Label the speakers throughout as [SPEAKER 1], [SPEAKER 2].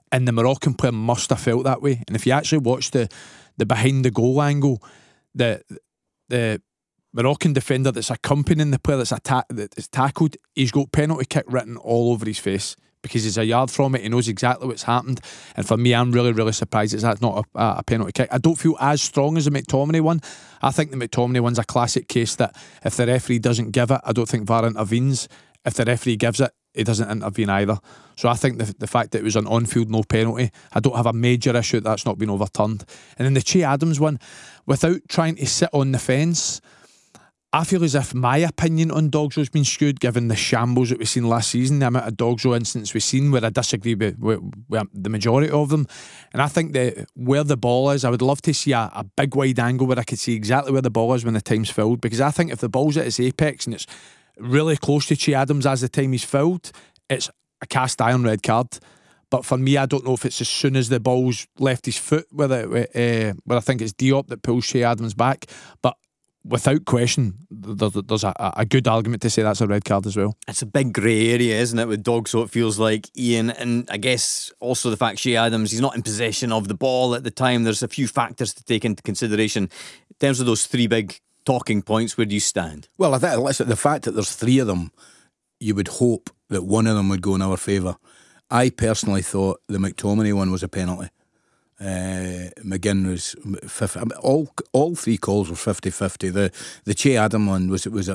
[SPEAKER 1] and the Moroccan player must have felt that way. And if you actually watch the behind the goal angle, the Moroccan defender that's accompanying the player that's tackled, he's got penalty kick written all over his face because he's a yard from it. He knows exactly what's happened. And for me, I'm really, really surprised that's not a penalty kick. I don't feel as strong as the McTominay one. I think the McTominay one's a classic case that if the referee doesn't give it, I don't think VAR intervenes. If the referee gives it, he doesn't intervene either. So I think the fact that it was an on-field no penalty, I don't have a major issue that's not been overturned. And then the Che Adams one, without trying to sit on the fence, I feel as if my opinion on Dogso's been skewed given the shambles that we've seen last season, the amount of Dogso incidents we've seen where I disagree with the majority of them. And I think that where the ball is, I would love to see a big wide angle where I could see exactly where the ball is when the time's filled, because I think if the ball's at its apex and it's really close to Che Adams as the time he's filled, it's a cast iron red card. But for me, I don't know if it's as soon as the ball's left his foot where I think it's Diop that pulls Che Adams back. But without question, there's a good argument to say that's a red card as well.
[SPEAKER 2] It's a big grey area, isn't it, with Dogso, it feels like, Ian. And I guess also the fact Che Adams, he's not in possession of the ball at the time. There's a few factors to take into consideration. In terms of those three big talking points, where do you stand?
[SPEAKER 3] Well, I think, listen, the fact that there's three of them, you would hope that one of them would go in our favour. I personally thought the McTominay one was a penalty. McGinn was 50. I mean, all three calls were 50-50. The Che Adam one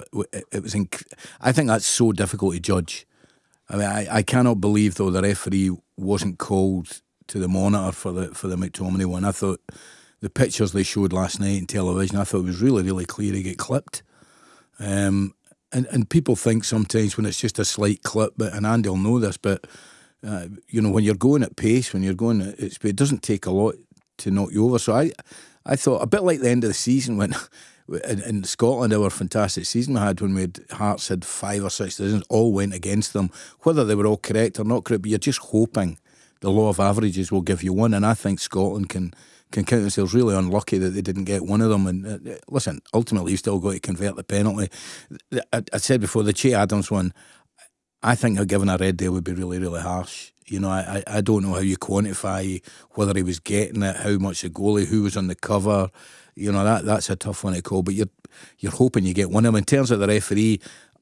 [SPEAKER 3] I think that's so difficult to judge. I mean, I cannot believe though the referee wasn't called to the monitor for the McTominay one. I thought the pictures they showed last night on television, I thought it was really, really clear he get clipped. And people think sometimes when it's just a slight clip, and Andy will know this, but when you're going at pace, it doesn't take a lot to knock you over. So I thought, a bit like the end of the season when in Scotland, our fantastic season we had when Hearts had 5 or 6 decisions, all went against them, whether they were all correct or not correct, but you're just hoping the law of averages will give you one, and I think Scotland can count themselves really unlucky that they didn't get one of them. And listen, ultimately you still got to convert the penalty. I said before, the Che Adams one, I think giving a red there would be really, really harsh. I don't know how you quantify whether he was getting it, how much the goalie, who was on the cover. That's a tough one to call. But you're hoping you get one of them. In terms of the referee,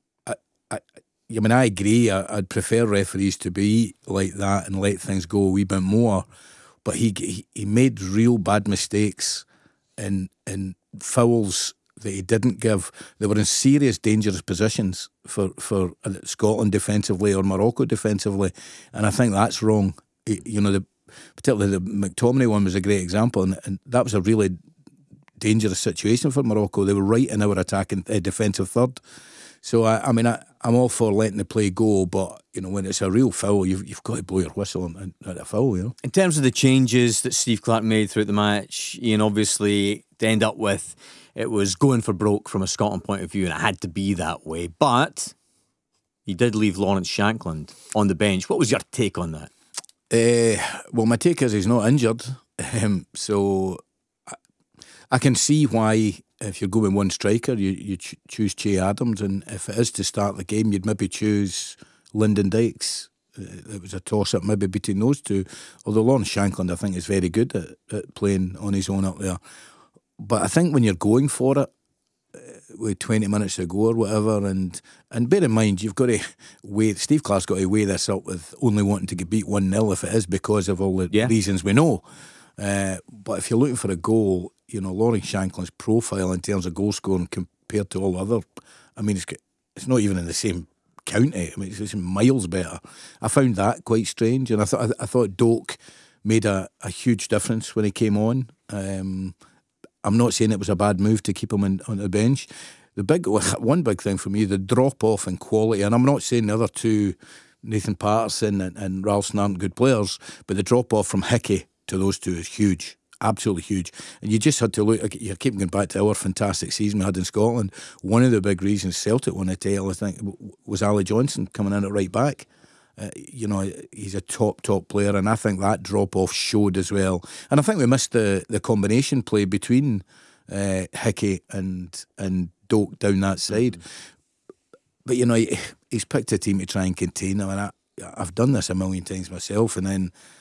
[SPEAKER 3] I agree. I'd prefer referees to be like that and let things go a wee bit more. But he made real bad mistakes in fouls that he didn't give. They were in serious, dangerous positions for Scotland defensively or Morocco defensively, and I think that's wrong. Particularly the McTominay one was a great example, and that was a really dangerous situation for Morocco. They were right in our attacking defensive third. So I'm all for letting the play go, but when it's a real foul, you've got to blow your whistle at a foul.
[SPEAKER 2] In terms of the changes that Steve Clarke made throughout the match, Ian, obviously to end up with, it was going for broke from a Scotland point of view, and it had to be that way. But he did leave Lawrence Shankland on the bench. What was your take on that?
[SPEAKER 3] Well, my take is he's not injured, so I can see why. If you're going one striker, you choose Che Adams, and if it is to start the game, you'd maybe choose Lyndon Dykes. It was a toss-up maybe between those two, although Lawrence Shankland I think is very good at playing on his own up there. But I think when you're going for it with 20 minutes to go or whatever, and bear in mind you've got to weigh, Steve Clarke's got to weigh this up with only wanting to get beat 1-0 if it is because of all the reasons we know. But if you're looking for a goal, Lawrence Shankland's profile in terms of goal scoring compared to all other, it's not even in the same county. It's miles better. I found that quite strange, and I thought Doak made a huge difference when he came on. I'm not saying it was a bad move to keep him on the bench. One big thing for me, the drop off in quality, and I'm not saying the other two, Nathan Patterson and Ralston, aren't good players, but the drop off from Hickey to those two is huge. Absolutely huge. And you just had to look, you keep going back to our fantastic season we had in Scotland. One of the big reasons Celtic won the title, I think, was Ali Johnson coming in at right back. He's a top player, and I think that drop off showed as well. And I think we missed the combination play between Hickey and Doak down that side. But he's picked a team to try and contain him, and I've done this a million times myself, and then